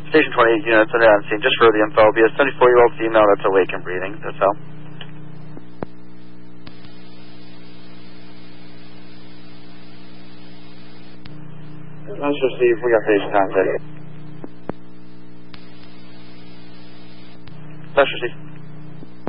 Station 28 units under on scene. Just for the info, be a 74-year-old female that's awake and breathing. That's all. Let's receive. We got patient contact. Let's receive.